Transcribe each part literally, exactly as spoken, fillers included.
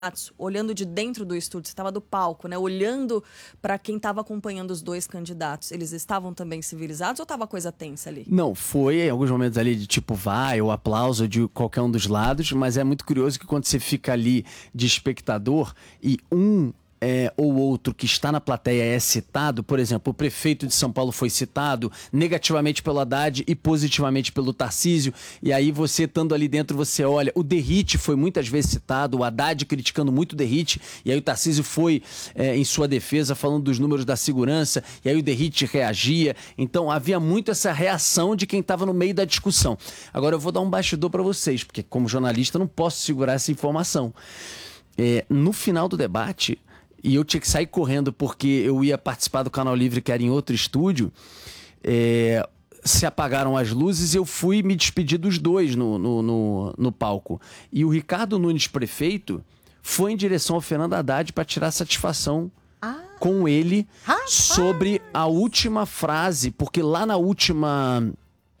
olhando de dentro do estúdio, você estava do palco, né? Olhando para quem estava acompanhando os dois candidatos, eles estavam também civilizados ou estava coisa tensa ali? Não, foi em alguns momentos ali de tipo vai, ou aplauso de qualquer um dos lados, mas é muito curioso que quando você fica ali de espectador e um É, ou outro que está na plateia é citado, por exemplo, o prefeito de São Paulo foi citado negativamente pelo Haddad e positivamente pelo Tarcísio, e aí você estando ali dentro, você olha, o Derrite foi muitas vezes citado, o Haddad criticando muito o Derrite, e aí o Tarcísio foi é, em sua defesa falando dos números da segurança, e aí o Derrite reagia, então havia muito essa reação de quem estava no meio da discussão. Agora eu vou dar um bastidor para vocês, porque como jornalista eu não posso segurar essa informação. É, no final do debate, e eu tinha que sair correndo porque eu ia participar do Canal Livre, que era em outro estúdio, é, se apagaram as luzes e eu fui me despedir dos dois no, no, no, no palco. E o Ricardo Nunes, prefeito, foi em direção ao Fernando Haddad para tirar satisfação ah. com ele ah. sobre a última frase, porque lá na última...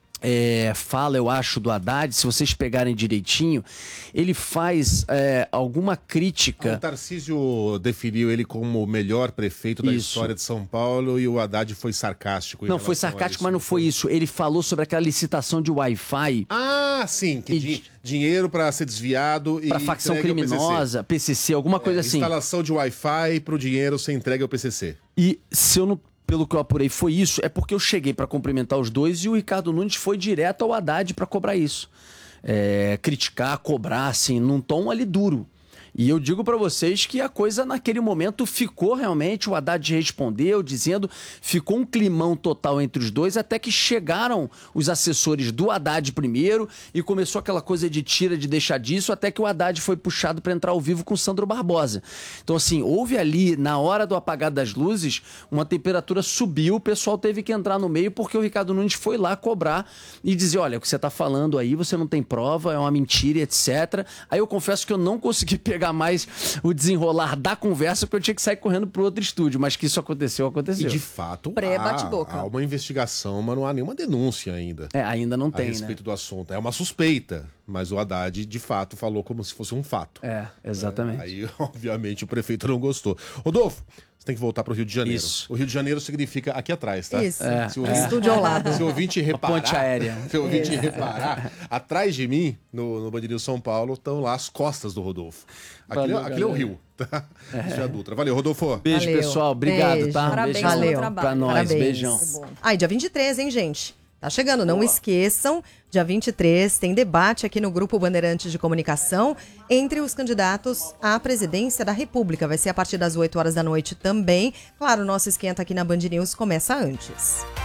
É, fala, eu acho, do Haddad, se vocês pegarem direitinho, ele faz é, alguma crítica. O Tarcísio definiu ele como o melhor prefeito da isso. história de São Paulo e o Haddad foi sarcástico. Não, foi sarcástico, mas não foi isso. Ele falou sobre aquela licitação de Wi-Fi. Ah, sim, que e... dinheiro para ser desviado e. Para facção criminosa, P C C. P C C, alguma coisa é, assim. Instalação de Wi-Fi para o dinheiro ser entregue ao P C C. E se eu não. Pelo que eu apurei, foi isso. É porque eu cheguei para cumprimentar os dois e o Ricardo Nunes foi direto ao Haddad para cobrar isso. É, criticar, cobrar, assim, num tom ali duro. E eu digo para vocês que a coisa naquele momento ficou realmente, o Haddad respondeu dizendo, ficou um climão total entre os dois, até que chegaram os assessores do Haddad primeiro e começou aquela coisa de tira, de deixar disso, até que o Haddad foi puxado para entrar ao vivo com o Sandro Barbosa. Então assim, houve ali, na hora do apagar das luzes, uma temperatura subiu, o pessoal teve que entrar no meio porque o Ricardo Nunes foi lá cobrar e dizer, olha, o que você está falando aí, você não tem prova, é uma mentira, etcétera. Aí eu confesso que eu não consegui pegar mais o desenrolar da conversa, porque eu tinha que sair correndo para outro estúdio, mas que isso aconteceu, aconteceu. E de fato, pré-bate-boca. Há, há uma investigação, mas não há nenhuma denúncia ainda. É, ainda não tem, a respeito né? do assunto. É uma suspeita, mas o Haddad, de fato, falou como se fosse um fato. É, exatamente. É, aí, obviamente, o prefeito não gostou. Rodolfo, você tem que voltar para o Rio de Janeiro. Isso. O Rio de Janeiro significa aqui atrás, tá? Isso. É, se o é. Estúdio ao lado. Se o ouvinte reparar... A ponte aérea. Se o ouvinte reparar, atrás de mim, no, no Band News São Paulo, estão lá as costas do Rodolfo. Aquilo, Valeu, aquilo é o Rio, tá? É. Isso é Dutra. Valeu, Rodolfo. Beijo, Valeu. pessoal. Obrigado, Beijo. tá? Parabéns Beijão pelo Valeu. trabalho. pra nós. Parabéns. Beijão. Ai, dia vinte e três, hein, gente? Tá chegando, não esqueçam, dia vinte e três tem debate aqui no Grupo Bandeirantes de Comunicação entre os candidatos à presidência da República. Vai ser a partir das oito horas da noite também. Claro, o nosso esquenta aqui na Band News começa antes.